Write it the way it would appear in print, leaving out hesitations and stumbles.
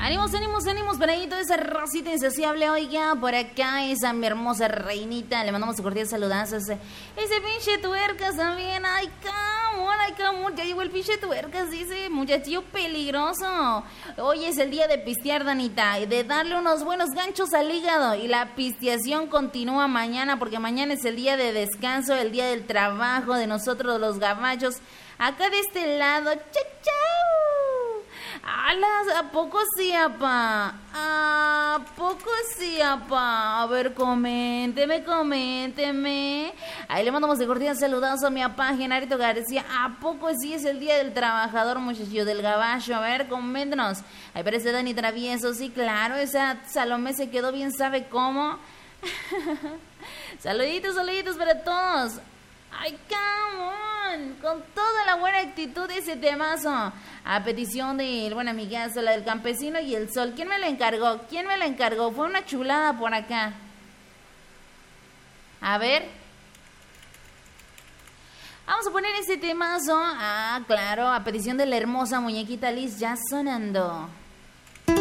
Ánimos, ánimos, ánimos para ahí toda esa rosita insaciable. Oiga, por acá esa mi hermosa reinita. Le mandamos un cordial saludazo a ese pinche tuercas también. Ay, camón, ya llegó el pinche tuercas, dice muchachillo peligroso. Hoy es el día de pistear, Danita, de darle unos buenos ganchos al hígado. Y la pisteación continúa mañana, porque mañana es el día de descanso, el día del trabajo de nosotros los gabachos. Acá de este lado, chau. ¡Alas! ¿A poco sí, apa? ¿A poco sí, apa? A ver, coménteme. Ahí le mandamos de cordial saludazo a mi apá, Genarito García. ¿A poco sí es el día del trabajador, muchachillo, del gabacho? A ver, coméntenos. Ahí parece Dani Travieso, sí, claro, esa Salomé se quedó bien, ¿sabe cómo? Saluditos para todos. ¡Ay, come on! Con toda la buena actitud de ese temazo. A petición del buen amigazo, la del campesino y el sol. ¿Quién me la encargó? Fue una chulada por acá. A ver. Vamos a poner ese temazo. Ah, claro, a petición de la hermosa muñequita Liz, ya sonando.